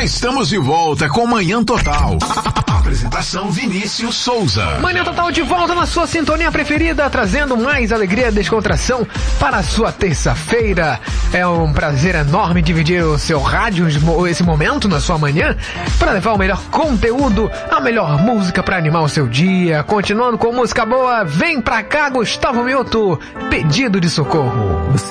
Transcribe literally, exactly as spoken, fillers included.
Já estamos de volta com Manhã Total. Apresentação Vinícius Souza. Manhã Total de volta na sua sintonia preferida, trazendo mais alegria e descontração para a sua terça-feira. É um prazer enorme dividir o seu rádio, esse momento na sua manhã, para levar o melhor conteúdo, a melhor música para animar o seu dia. Continuando com música boa, vem pra cá, Gustavo Mioto, Pedido de Socorro.